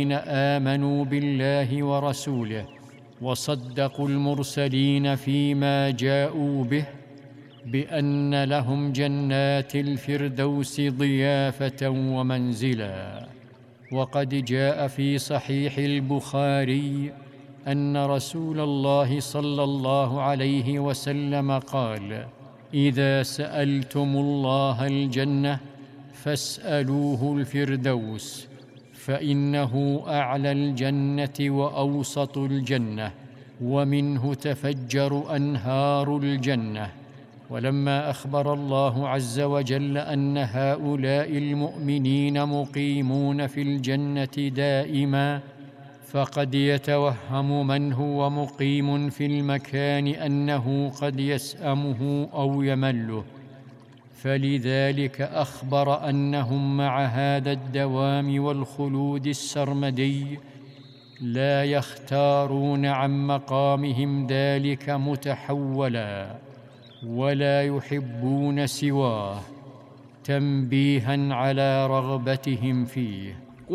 آمنوا بالله ورسوله وصدقوا المرسلين فيما جاءوا به بأن لهم جنات الفردوس ضيافة ومنزلا. وقد جاء في صحيح البخاري أن رسول الله صلى الله عليه وسلم قال: إذا سألتم الله الجنة فاسألوه الفردوس، فإنه أعلى الجنة وأوسط الجنة، ومنه تفجر أنهار الجنة. ولما أخبر الله عز وجل أن هؤلاء المؤمنين مقيمون في الجنة دائما، فقد يتوهم من هو مقيم في المكان أنه قد يسأمه أو يمله، فلذلك أخبر أنهم مع هذا الدوام والخلود السرمدي لا يختارون عن مقامهم ذلك متحولا، ولا يحبون سواه، تنبيها على رغبتهم فيه.